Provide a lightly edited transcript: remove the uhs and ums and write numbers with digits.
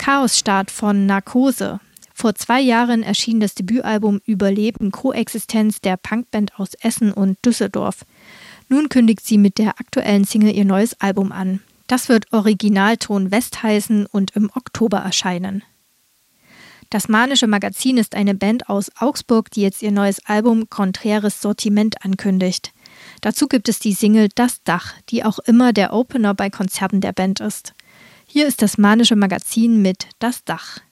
Chaosstart von Narkose. Vor 2 Jahren erschien das Debütalbum Überleben Koexistenz der Punkband aus Essen und Düsseldorf. Nun kündigt sie mit der aktuellen Single ihr neues Album an. Das wird Originalton West heißen und im Oktober erscheinen. Das Manische Magazin ist eine Band aus Augsburg, die jetzt ihr neues Album Konträres Sortiment ankündigt. Dazu gibt es die Single Das Dach, die auch immer der Opener bei Konzerten der Band ist. Hier ist das Manische Magazin mit Das Dach.